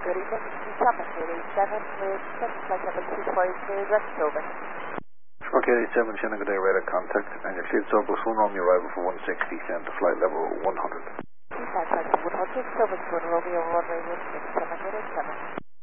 Good evening, Traffic 87 with 757 West over. Smoke 87, Shannon, good day, radar contact, and your cleared so bus 1 on your arrival for 160, and to flight level 100. East side flight 100, service for Romeo runway 16, 787.